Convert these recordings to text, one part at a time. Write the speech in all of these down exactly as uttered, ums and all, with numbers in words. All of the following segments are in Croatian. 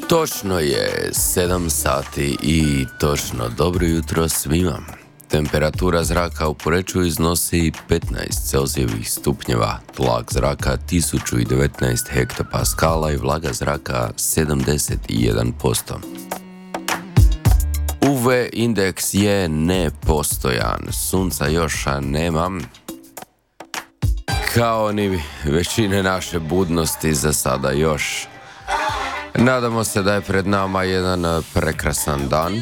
Točno je sedam sati i točno dobro jutro svima. Temperatura zraka u Poreču iznosi petnaest celzijevih stupnjeva, tlak zraka tisuću devetnaest hektopaskala i vlaga zraka sedamdeset jedan posto. U V indeks je nepostojan, sunca još nema, kao ni većine naše budnosti za sada još. Nadamo se da je pred nama jedan prekrasan dan.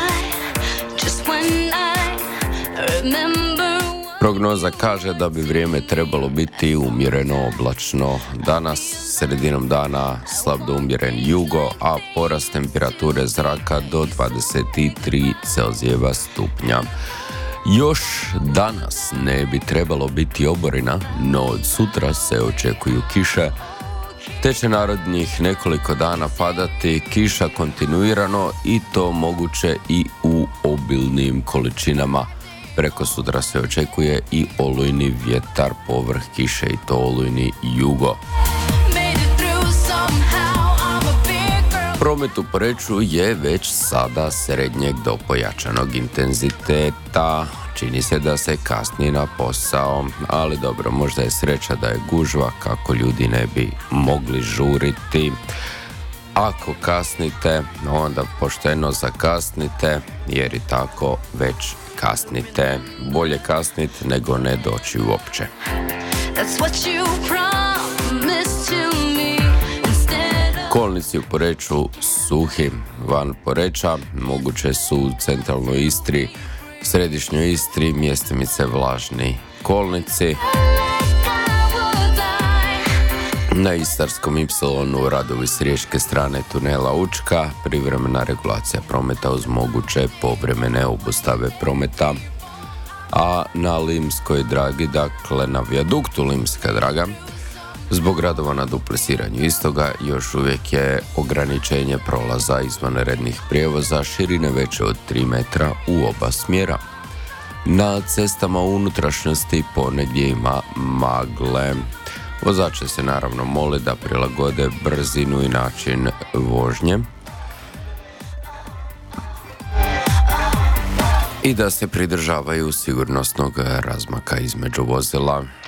Prognoza kaže da bi vrijeme trebalo biti umjereno oblačno. Danas sredinom dana slab do umjeren jugo, a porast temperature zraka do dvadeset tri celzijeva stupnja. Još danas ne bi trebalo biti oborina, no od sutra se očekuju kiše, te će narednih nekoliko dana padati kiša kontinuirano i to moguće i u obilnim količinama. Preko sutra se očekuje i olujni vjetar povrh kiše i to olujni jugo. Promet u Poreču je već sada srednjeg do pojačanog intenziteta. Čini se da se kasni na posao, ali dobro, možda je sreća da je gužva kako ljudi ne bi mogli žuriti. Ako kasnite, onda pošteno zakasnite, jer i tako već kasnite. Bolje kasniti nego ne doći uopće. Kolnici u Poreču suhi, van Poreča, moguće su u centralnoj Istri, središnjoj Istri, mjestimice vlažni kolnici. Na Istarskom ipsilonu radovi s riječke strane tunela Učka, privremena regulacija prometa uz moguće povremene obustave prometa. A na Limskoj dragi, dakle na vijaduktu Limska draga, zbog radova na duplesiranju istoga još uvijek je ograničenje prolaza izvanrednih prijevoza širine veće od tri metra u oba smjera. Na cestama u unutrašnjosti ponegdje ima magle. Vozače se naravno mole da prilagode brzinu i način vožnje i da se pridržavaju sigurnosnog razmaka između vozila.